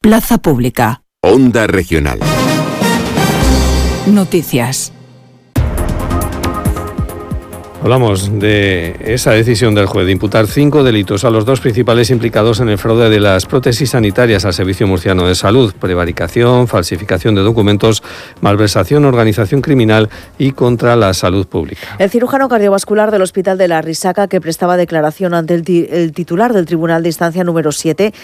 Plaza Pública. Onda Regional. Noticias. Hablamos de esa decisión del juez de imputar 5 delitos a los 2 principales implicados en el fraude de las prótesis sanitarias al Servicio Murciano de Salud: prevaricación, falsificación de documentos, malversación, organización criminal y contra la salud pública. El cirujano cardiovascular del Hospital de la Risaca, que prestaba declaración ante el titular del Tribunal de Instancia número 7,